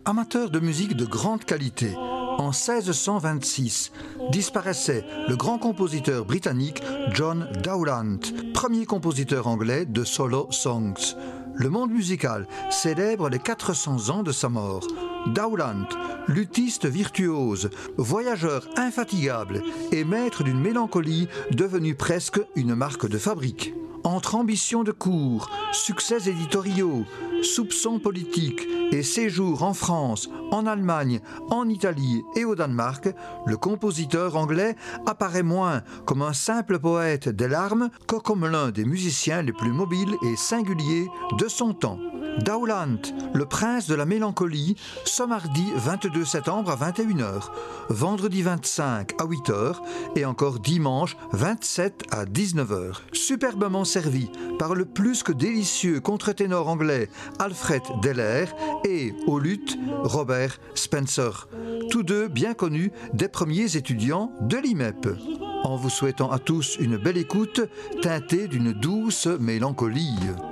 Amateur de musique de grande qualité, en 1626 disparaissait le grand compositeur britannique John Dowland, premier compositeur anglais de solo songs. Le monde musical célèbre les 400 ans de sa mort. Dowland, luthiste virtuose, voyageur infatigable et maître d'une mélancolie devenue presque une marque de fabrique. Entre ambitions de cour, succès éditoriaux, soupçons politiques et séjours en France, en Allemagne, en Italie et au Danemark, le compositeur anglais apparaît moins comme un simple poète des larmes que comme l'un des musiciens les plus mobiles et singuliers de son temps. Dowland, le prince de la mélancolie, ce mardi 22 septembre à 21h, vendredi 25 à 8h et encore dimanche 27 à 19h. Superbement servi par le plus que délicieux contre-ténor anglais Alfred Deller et au luth Robert Spencer, tous deux bien connus des premiers étudiants de l'IMEP. En vous souhaitant à tous une belle écoute teintée d'une douce mélancolie.